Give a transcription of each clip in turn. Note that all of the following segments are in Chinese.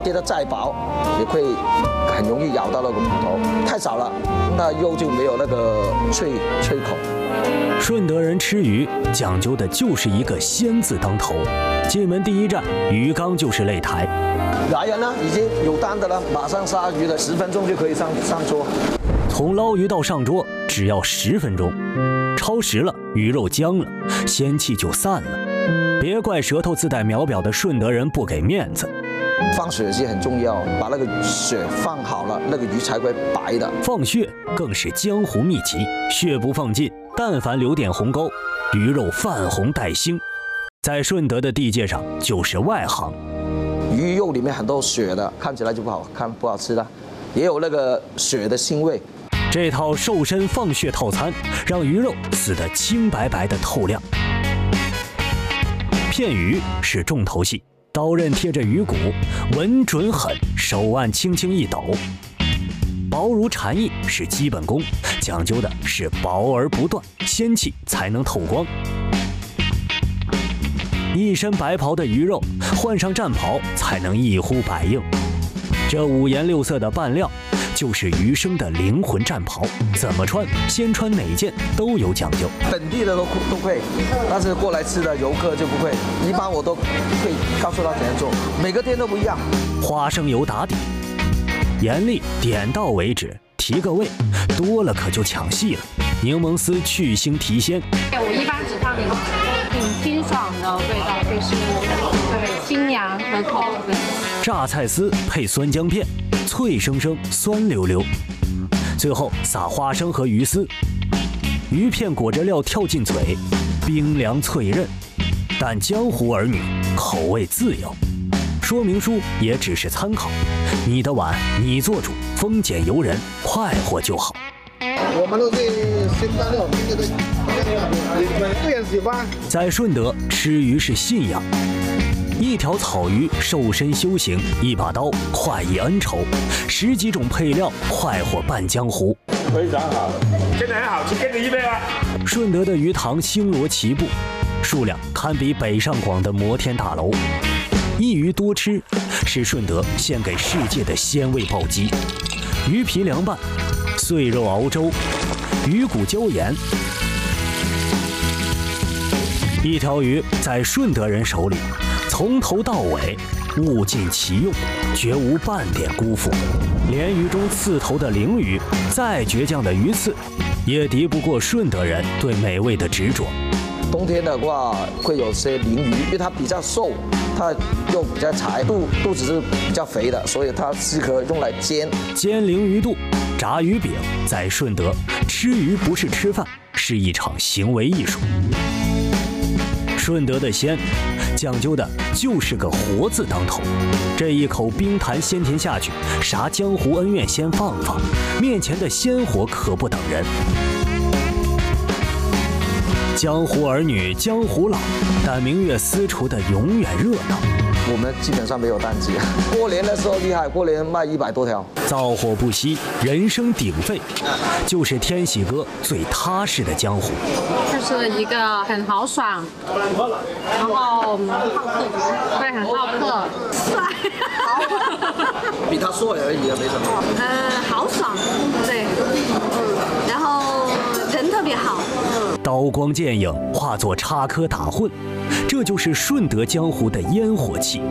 切得再薄，也会很容易咬到那个骨头。太少了，那肉就没有那个脆口。 顺德人吃鱼讲究的就是一个鲜字当头。进门第一站，鱼缸就是擂台。 来人呢，已经有单的了，马上杀鱼了，10分钟就可以上桌。 从捞鱼到上桌只要10分钟，超时了，鱼肉僵了，鲜气就散了。别怪舌头自带秒表的顺德人不给面子。 放血是很重要，把那个血放好了，那个鱼才会白的。 放血更是江湖秘籍，血不放尽，但凡留点红沟，鱼肉泛红带腥，在顺德的地界上就是外行。 鱼肉里面很多血的，看起来就不好看、不好吃的，也有那个血的腥味。 这套瘦身放血套餐，让鱼肉死得清白白的透亮。片鱼是重头戏，刀刃贴着鱼骨，稳准狠，手腕轻轻一抖。薄如蝉翼是基本功，讲究的是薄而不断，鲜气才能透光。一身白袍的鱼肉，换上战袍才能一呼百应。这5颜6色的扮料，就是鱼生的灵魂战袍，怎么穿，先穿哪件都有讲究。 本地的都会，但是过来吃的游客就不会。一般我都会告诉他怎样做，每个店都不一样。 花生油打底，盐粒点到为止，提个味，多了可就抢戏了。柠檬丝去腥提鲜， 我一般只放柠檬，挺清爽的味道，就是对清凉可口。 榨菜丝配酸姜片，脆生生，酸溜溜。最后撒花生和鱼丝，鱼片裹着料跳进嘴，冰凉脆韧。但江湖儿女口味自由，说明书也只是参考。你的碗你做主，丰俭由人，快活就好。 我们都是新干料，对人喜欢。 在顺德吃鱼是信仰，一条草鱼瘦身修行，一把刀快意恩仇，10几种配料快活拌江湖。 非常好，真的很好吃，跟你一杯啊！ 顺德的鱼塘星罗棋布，数量堪比北上广的摩天大楼。一鱼多吃是顺德献给世界的鲜味暴击。鱼皮凉拌，碎肉熬粥，鱼骨椒盐。一条鱼在顺德人手里，从头到尾物尽其用，绝无半点辜负。连鱼中刺头的鲮鱼，再倔强的鱼刺，也敌不过顺德人对美味的执着。 冬天的话会有些鲮鱼，因为它比较瘦，它肉比较柴，肚子是比较肥的，所以它适合用来煎。 煎鲮鱼肚，炸鱼饼，在顺德吃鱼不是吃饭，是一场行为艺术。顺德的鲜，讲究的就是个活字当头。这一口冰坛鲜甜下去，啥江湖恩怨先放放，面前的鲜活可不等人。江湖儿女江湖老，但明月私厨的永远热闹。 我们基本上没有淡季，过年的时候厉害，过年卖100多条。 灶火不息，人声鼎沸，就是天喜哥最踏实的江湖。 就是一个很豪爽，然后会很好客，帅， 比他帅而已，没什么。 豪爽，对，然后人特别好。 刀光剑影化作插科打诨，这就是顺德江湖的烟火气。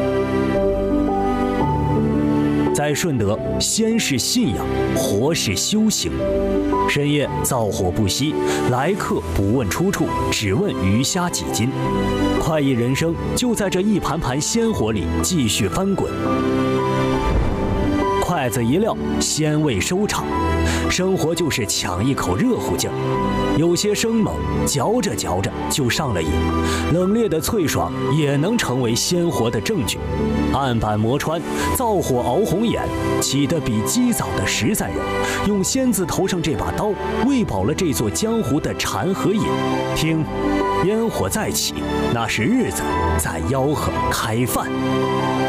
在顺德，鲜是信仰，活是修行。深夜灶火不息，来客不问出处，只问鱼虾几斤。快意人生就在这一盘盘鲜活里继续翻滚。筷子一撂，鲜味收场。生活就是抢一口热乎劲儿，有些生猛，嚼着嚼着就上了瘾。冷冽的脆爽也能成为鲜活的证据。案板磨穿，灶火熬红眼，起得比鸡早的实在人。用仙字头上这把刀，喂饱了这座江湖的馋和瘾。听，烟火再起，那是日子在吆喝开饭。